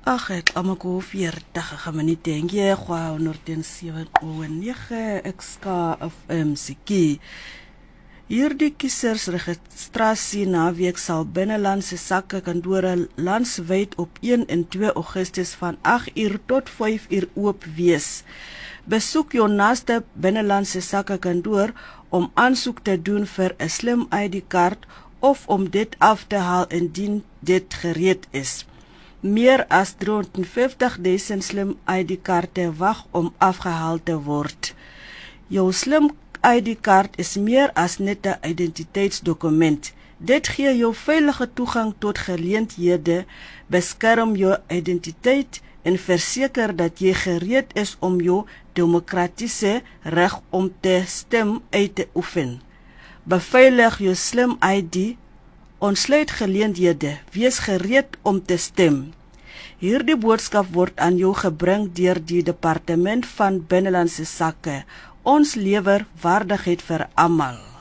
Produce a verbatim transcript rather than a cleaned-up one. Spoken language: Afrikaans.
Ag, ek almal ko veertig minute en jy gwa honderd sewe o nege ek ska of M C K. Hierdie kiesersregistrasie naweek sal binnelandse sakke kantore landwyd op een en twee Augustus van agt uur tot vyf uur oop wees. Besoek jou naaste binnelandse sakke kantoor om aansoek te doen vir 'n slim I D-kaart of om dit af te haal indien dit gereed is. Meer as driehonderdvyftig duisend slim I D-kaarte wag om afgehaal te word. Jou slim I D-kaart is meer as net 'n identiteitsdokument. Dit gee jou veilige toegang tot geleenthede, beskerm jou identiteit en verseker dat jy gereed is om jou demokratiese reg om te stem uit te oefen. Beveilig jou slim I D, ontsluit geleenthede, wees gereed om te stem. Hierdie boodskap word aan jou gebring deur die Departement van Binnelandse Sake. Ons lewer waardigheid vir almal.